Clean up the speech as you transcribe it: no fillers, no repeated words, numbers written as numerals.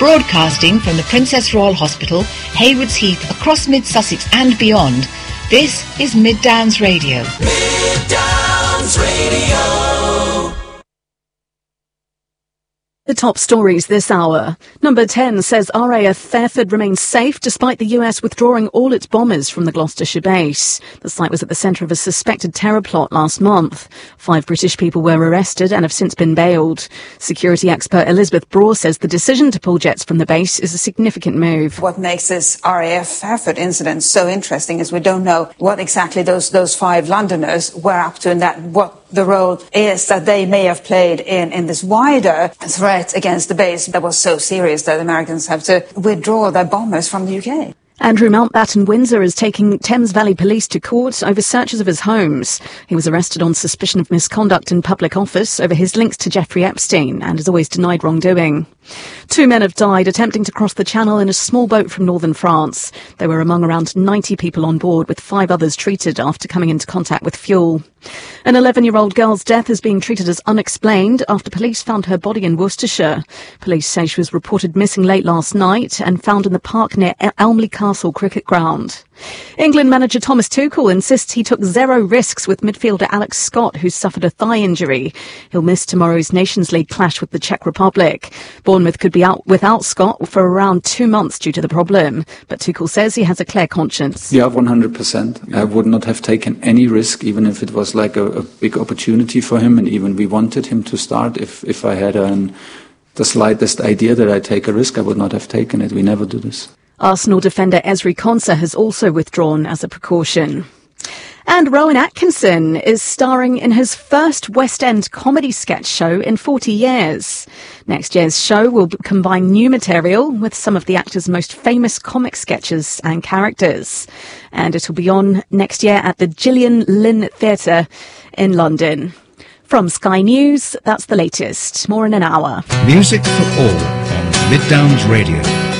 Broadcasting from the Princess Royal Hospital, Haywards Heath, across Mid-Sussex and beyond, this is Mid Downs Radio. Mid Downs Radio. The top stories this hour. Number 10 says RAF Fairford remains safe despite the US withdrawing all its bombers from the Gloucestershire base. The site was at the centre of a suspected terror plot last month. 5 British people were arrested and have since been bailed. Security expert Elizabeth Braw says the decision to pull jets from the base is a significant move. What makes this RAF Fairford incident so interesting is we don't know what exactly those 5 Londoners were up to, and that what the role is that they may have played in this wider threat against the base that was so serious that Americans have to withdraw their bombers from the UK. Andrew Mountbatten Windsor is taking Thames Valley Police to court over searches of his homes. He was arrested on suspicion of misconduct in public office over his links to Jeffrey Epstein and has always denied wrongdoing. 2 men have died attempting to cross the Channel in a small boat from northern France. They were among around 90 people on board, with 5 others treated after coming into contact with fuel. An 11-year-old girl's death is being treated as unexplained after police found her body in Worcestershire. Police say she was reported missing late last night and found in the park near Elmley Castle Cricket Ground. England manager Thomas Tuchel insists he took 0 risks with midfielder Alex Scott, who suffered a thigh injury. He'll miss tomorrow's Nations League clash with the Czech Republic. Bournemouth could be out without Scott for around 2 months due to the problem, but Tuchel says he has a clear conscience. Yeah, 100%. I would not have taken any risk, even if it was like a big opportunity for him, and even we wanted him to start. If I had the slightest idea that I'd take a risk, I would not have taken it. We never do this. Arsenal defender Ezri Konsa has also withdrawn as a precaution. And Rowan Atkinson is starring in his first West End comedy sketch show in 40 years. Next year's show will combine new material with some of the actor's most famous comic sketches and characters. And it'll be on next year at the Gillian Lynn Theatre in London. From Sky News, that's the latest. More in an hour. Music for all on Mid Downs Radio.